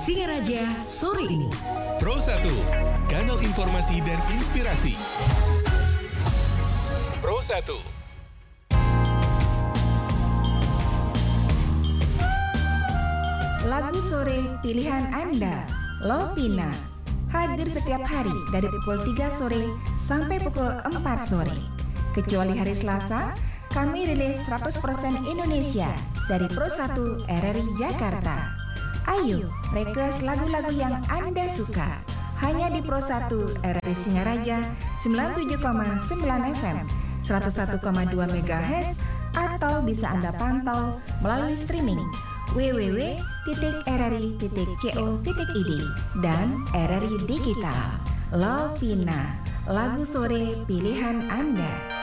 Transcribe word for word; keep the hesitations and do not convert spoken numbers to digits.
Singaraja sore ini. Pro satu, kanal informasi dan inspirasi. Pro satu. Lagu sore pilihan Anda, Lovina, hadir setiap hari dari pukul tiga sore sampai pukul empat sore. Kecuali hari Selasa, kami rilis seratus persen Indonesia dari Pro satu R R I Jakarta. Ayo, request lagu-lagu yang Anda suka. Hanya di Pro satu R R I Singaraja sembilan puluh tujuh koma sembilan F M, seratus satu koma dua megahertz, atau bisa Anda pantau melalui streaming w w w titik r r i titik co titik i d dan R R I Digital. Lovina, lagu sore pilihan Anda.